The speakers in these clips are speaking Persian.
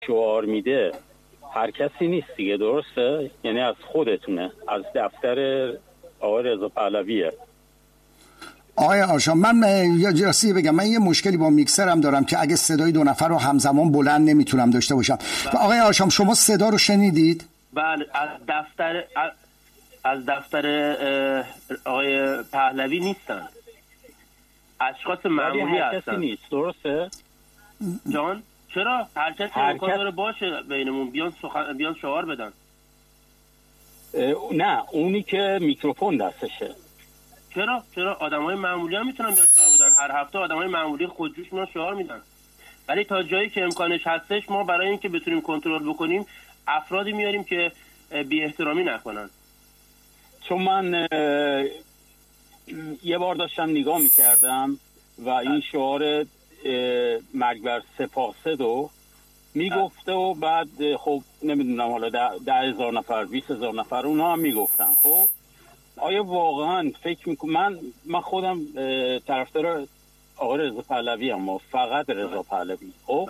شعار میده هر کسی نیست دیگه، درسته؟ یعنی از خودتونه، از دفتر آقای رضا پهلویه. آقای آشام، من راستی بگم من یه مشکلی با میکسرم دارم که اگه صدای دو نفر رو همزمان بلند نمیتونم داشته باشم. آقای آشام شما صدا رو شنیدید؟ بله، از دفتر آقای پهلوی نیستن، اشخاص معمولی هستن. نیست، درسته؟ جان چرا؟ هر کسی امکان داره باشه بینمون، بیان شعار بدن. نه، اونی که میکروفون دستشه. چرا آدمای معمولی هم میتونن بیان شعار بدن. هر هفته آدمای معمولی خودجوش میان شعار میدن، ولی تا جایی که امکانش هستش ما برای اینکه بتونیم کنترل بکنیم افرادی میاریم که بی احترامی نکنن. چون من یه بار داشتم نگاه میکردم و این شعار مرگ بر سپاسدو میگفته و بعد خب نمیدونم حالا 10,000 نفر 20,000 نفر اونها هم میگفتن. خب آیا واقعا فکر میکنم من خودم طرفدار آقای رضا پهلوی ام، فقط رضا پهلوی، خب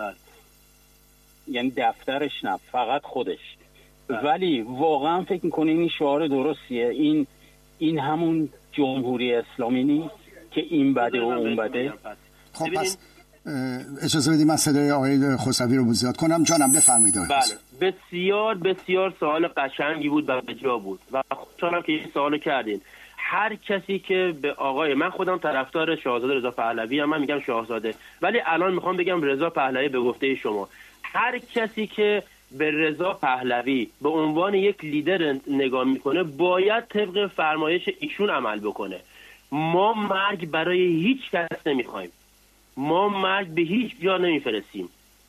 یعنی دفترش نه، فقط خودش. ولی واقعا فکر میکنین این شعار درستیه؟ این همون جمهوری اسلامی نیست که این بده و اون بده؟ خب پس اجازه بدید من صدای آقای خسروی رو زیاد کنم. جانم بفرمایید. بله، بسیار بسیار سوال قشنگی بود و به جا بود و خوشحالم که این سوالو کردین. هر کسی که به آقای، من خودم طرفدار شاهزاده رضا پهلوی ام، من میگم شاهزاده، ولی الان میخوام بگم رضا پهلوی به گفته شما. هر کسی که به رضا پهلوی به عنوان یک لیدر نگاه میکنه باید طبق فرمایش ایشون عمل بکنه. ما مرگ برای هیچ کس نمیخوایم، ما مرگ به هیچ جا نمیفرستیم.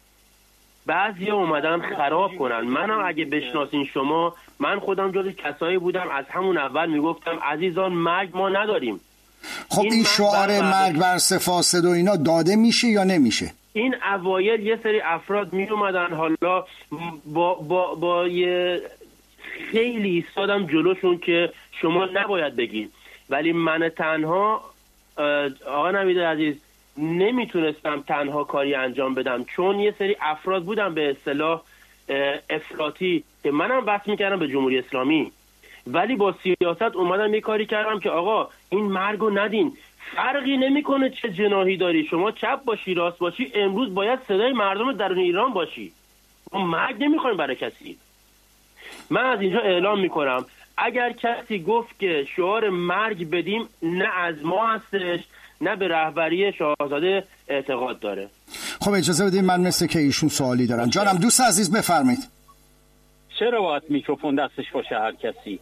بعضیا اومدن خراب کنن. منم اگه بشناسین شما، من خودم جز کسایی بودم از همون اول میگفتم عزیزان مرگ ما نداریم. خب این شعار مرگ بر سپاسد و اینا داده میشه یا نمیشه؟ این اوایل یه سری افراد می اومدن، حالا با یه خیلی ایستادم جلوشون که شما نباید بگین، ولی من تنها آقا نوید عزیز نمیتونستم تنها کاری انجام بدم، چون یه سری افراد بودن به اصطلاح افراطی که منم وصل میکردم به جمهوری اسلامی، ولی با سیاست اومدم یه کاری کردم که آقا این مرگو ندین. فرقی نمیکنه چه جناحی داری، شما چپ باشی راست باشی، امروز باید صدای مردم درون ایران باشی. ما مرگ نمیخوایم برای کسی. من از اینجا اعلام میکنم اگر کسی گفت که شعار مرگ بدیم، نه از ما هستش نه به رهبری شاهزاده اعتقاد داره. خب اجازه بدید من مثل که ایشون سوالی دارم. جانم دوست عزیز بفرمایید. چرا باید میکروفون دستش باشه هر کسی؟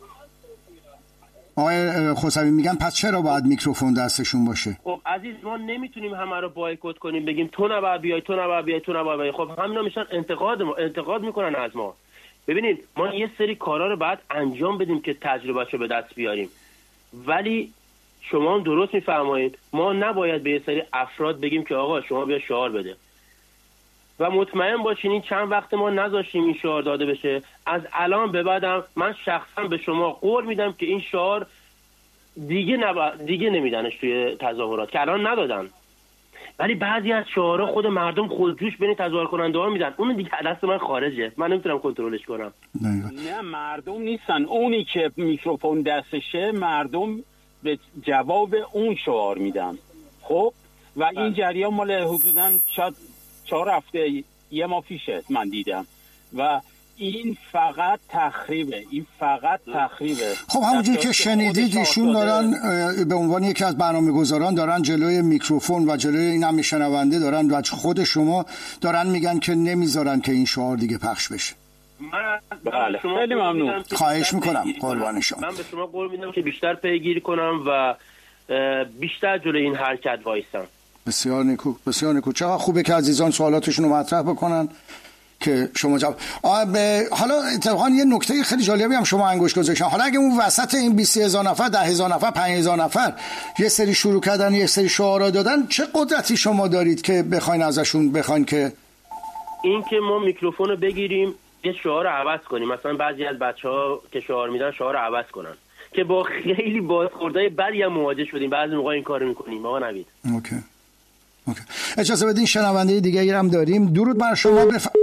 آقای خسروی میگن پس چرا باید میکروفون دستشون باشه؟ خب عزیز ما نمیتونیم همه رو بایکوت کنیم، بگیم تو نباید بیای، تو نباید بیای، تو نباید بیای. خب همینا میشن انتقاد میکنن از ما. ببینید ما یه سری کارا رو باید انجام بدیم که تجربهشو به دست بیاریم، ولی شما هم درست میفرمایید ما نباید به یه سری افراد بگیم که آقا شما بیا شعار بده. و مطمئن باشین این چند وقت ما نذاشتیم این شعار داده بشه، از الان به بعدم من شخصا به شما قول میدم که این شعار دیگه نمیدنش توی تظاهرات، که الان ندادن، ولی بعضی از شعارها خود مردم خودجوش بین تظاهر کننده ها میدن. اون دیگه دست من خارجه، من نمیتونم کنترلش کنم. نه مردم نیستن، اونی که میکروفون دستشه مردم به جواب اون شعار میدن. خب و این جریان مال حدوداً شاید 4 هفته یه ماه پیشه من دیدم و این فقط تخریبه. خب همونجوری که شنیدید ایشون دارن به عنوان یکی از برنامه‌گذاران دارن جلوی میکروفون و جلوی این همه شنونده دارن و خود شما دارن میگن که نمیذارن که این شعار دیگه پخش بشه. بله خیلی ممنون، خواهش میکنم قربان شما. من به شما قول میدم که بیشتر پیگیری کنم و بیشتر جلوی این حرکت وایسم. بسیار نیکو، بسیار نیکو. چقدر خوبه که عزیزان سوالاتشون رو مطرح بکنن که شما جواب. حالا اتفاقا یه نکته خیلی جالبی هم شما انگوش گذاشتن. حالا اگه اون وسط این 20,000 نفر 10,000 نفر 5,000 نفر یه سری شروع کردن یه سری شعارا دادن، چه قدرتی شما دارید که بخواین ازشون بخواین که این که ما میکروفون رو بگیریم یه شعار رو عوض کنیم؟ مثلا بعضی از بچه‌ها که شعار میدن شعار رو عوض کنن، که با خیلی بازخوردهای بدی هم مواجه شدیم. بعضی موقع این کارو می‌کنیم. آقا نوید اوکی. اجازه بدین شنونده دیگه هم داریم. درود بر شما.